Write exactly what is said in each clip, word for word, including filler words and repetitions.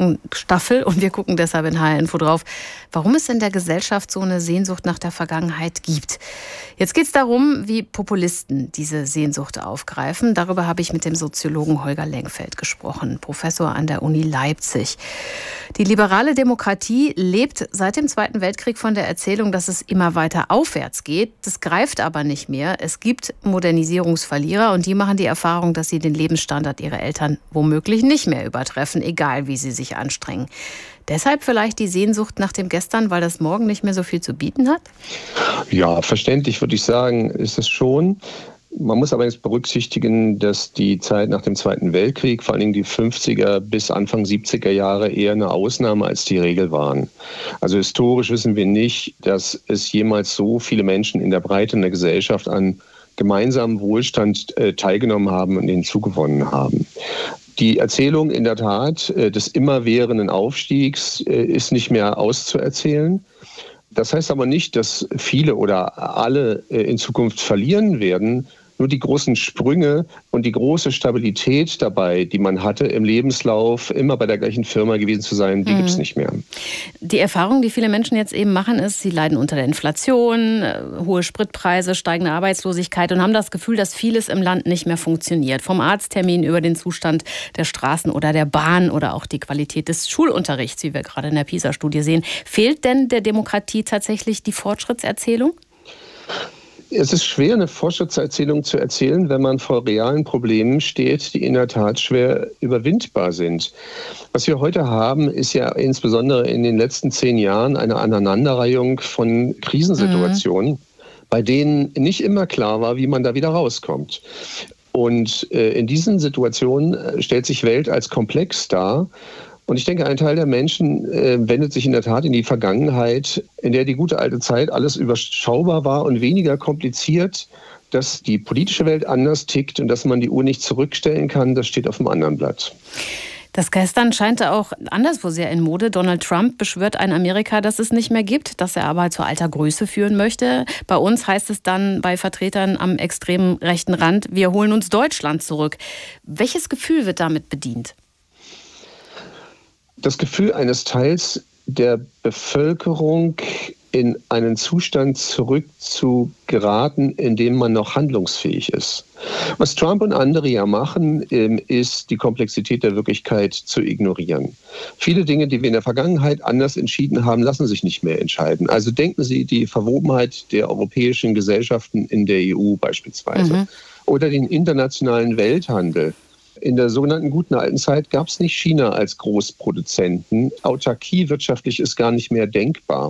Staffel und wir gucken deshalb in H R-Info drauf, warum es in der Gesellschaft so eine Sehnsucht nach der Vergangenheit gibt. Jetzt geht es darum, wie Populisten diese Sehnsucht aufgreifen. Darüber habe ich mit dem Soziologen Holger Lengfeld gesprochen, Professor an der Uni Leipzig. Die liberale Demokratie lebt seit dem Zweiten Weltkrieg von der Erzählung, dass es immer weiter aufwärts geht. Das greift aber nicht mehr. Es gibt Modernisierungsverlierer und die machen die Erfahrung, dass sie den Lebensstandard ihrer Eltern womöglich nicht mehr übertreffen, egal wie sie sich anstrengen. Deshalb vielleicht die Sehnsucht nach dem Gestern, weil das Morgen nicht mehr so viel zu bieten hat? Ja, verständlich würde ich sagen, ist es schon. Man muss aber jetzt berücksichtigen, dass die Zeit nach dem Zweiten Weltkrieg, vor allen Dingen die fünfziger bis Anfang siebziger Jahre, eher eine Ausnahme als die Regel waren. Also historisch wissen wir nicht, dass es jemals so viele Menschen in der Breite in der Gesellschaft an gemeinsamen Wohlstand äh, teilgenommen haben und den zugewonnen haben. Die Erzählung in der Tat äh, des immerwährenden Aufstiegs äh, ist nicht mehr auszuerzählen. Das heißt aber nicht, dass viele oder alle äh, in Zukunft verlieren werden. Nur die großen Sprünge und die große Stabilität dabei, die man hatte im Lebenslauf, immer bei der gleichen Firma gewesen zu sein, die mhm. gibt es nicht mehr. Die Erfahrung, die viele Menschen jetzt eben machen, ist, sie leiden unter der Inflation, hohe Spritpreise, steigende Arbeitslosigkeit und haben das Gefühl, dass vieles im Land nicht mehr funktioniert. Vom Arzttermin über den Zustand der Straßen oder der Bahn oder auch die Qualität des Schulunterrichts, wie wir gerade in der PISA-Studie sehen. Fehlt denn der Demokratie tatsächlich die Fortschrittserzählung? Es ist schwer, eine Fortschrittserzählung zu erzählen, wenn man vor realen Problemen steht, die in der Tat schwer überwindbar sind. Was wir heute haben, ist ja insbesondere in den letzten zehn Jahren eine Aneinanderreihung von Krisensituationen, mhm. bei denen nicht immer klar war, wie man da wieder rauskommt. Und äh, in diesen Situationen stellt sich Welt als komplex dar. Und ich denke, ein Teil der Menschen äh, wendet sich in der Tat in die Vergangenheit, in der die gute alte Zeit alles überschaubar war und weniger kompliziert. Dass die politische Welt anders tickt und dass man die Uhr nicht zurückstellen kann, das steht auf dem anderen Blatt. Das Gestern scheint auch anderswo sehr in Mode. Donald Trump beschwört ein Amerika, das es nicht mehr gibt, das er aber zu alter Größe führen möchte. Bei uns heißt es dann bei Vertretern am extremen rechten Rand, wir holen uns Deutschland zurück. Welches Gefühl wird damit bedient? Das Gefühl eines Teils der Bevölkerung, in einen Zustand zurück zu geraten, in dem man noch handlungsfähig ist. Was Trump und andere ja machen, ist, die Komplexität der Wirklichkeit zu ignorieren. Viele Dinge, die wir in der Vergangenheit anders entschieden haben, lassen sich nicht mehr entscheiden. Also denken Sie die Verwobenheit der europäischen Gesellschaften in der E U beispielsweise mhm. oder den internationalen Welthandel. In der sogenannten guten alten Zeit gab es nicht China als Großproduzenten. Autarkie wirtschaftlich ist gar nicht mehr denkbar.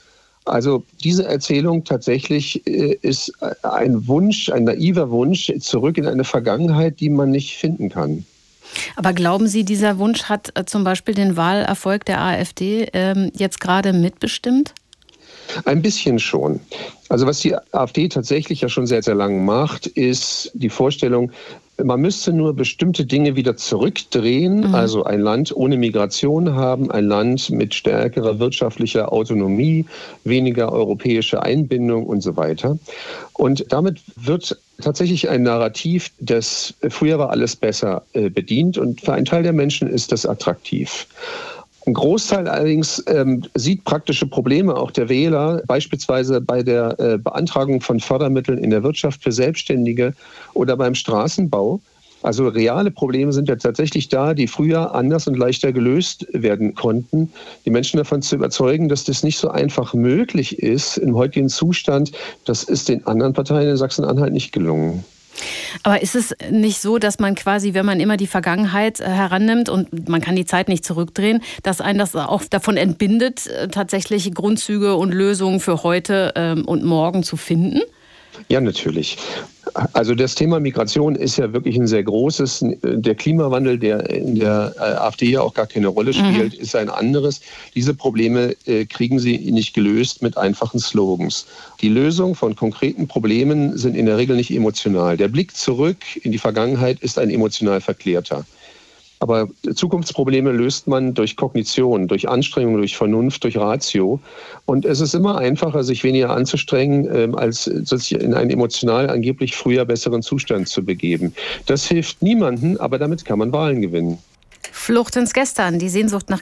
Also diese Erzählung tatsächlich ist ein Wunsch, ein naiver Wunsch, zurück in eine Vergangenheit, die man nicht finden kann. Aber glauben Sie, dieser Wunsch hat zum Beispiel den Wahlerfolg der AfD ähm, jetzt gerade mitbestimmt? Ein bisschen schon. Also was die AfD tatsächlich ja schon sehr, sehr lange macht, ist die Vorstellung, man müsste nur bestimmte Dinge wieder zurückdrehen, mhm. also ein Land ohne Migration haben, ein Land mit stärkerer wirtschaftlicher Autonomie, weniger europäische Einbindung und so weiter. Und damit wird tatsächlich ein Narrativ, das früher war alles besser, äh, bedient und für einen Teil der Menschen ist das attraktiv. Ein Großteil allerdings ähm, sieht praktische Probleme auch der Wähler, beispielsweise bei der äh, Beantragung von Fördermitteln in der Wirtschaft für Selbstständige oder beim Straßenbau. Also reale Probleme sind ja tatsächlich da, die früher anders und leichter gelöst werden konnten. Die Menschen davon zu überzeugen, dass das nicht so einfach möglich ist im heutigen Zustand, das ist den anderen Parteien in Sachsen-Anhalt nicht gelungen. Aber ist es nicht so, dass man quasi, wenn man immer die Vergangenheit herannimmt und man kann die Zeit nicht zurückdrehen, dass einen das auch davon entbindet, tatsächlich Grundzüge und Lösungen für heute und morgen zu finden? Ja, natürlich. Also das Thema Migration ist ja wirklich ein sehr großes. Der Klimawandel, der in der AfD ja auch gar keine Rolle spielt, mhm. ist ein anderes. Diese Probleme äh, kriegen sie nicht gelöst mit einfachen Slogans. Die Lösung von konkreten Problemen sind in der Regel nicht emotional. Der Blick zurück in die Vergangenheit ist ein emotional verklärter. Aber Zukunftsprobleme löst man durch Kognition, durch Anstrengung, durch Vernunft, durch Ratio. Und es ist immer einfacher, sich weniger anzustrengen, als sich in einen emotional angeblich früher besseren Zustand zu begeben. Das hilft niemandem, aber damit kann man Wahlen gewinnen. Flucht ins Gestern, die Sehnsucht nach